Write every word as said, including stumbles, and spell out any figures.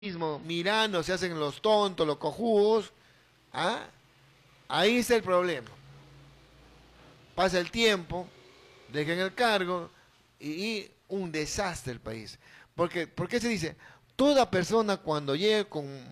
mismo mirando, se hacen los tontos, los cojudos, ¿ah? Ahí está el problema. Pasa el tiempo, dejan el cargo y, y un desastre el país. Porque, ¿por qué se dice? Toda persona cuando llegue con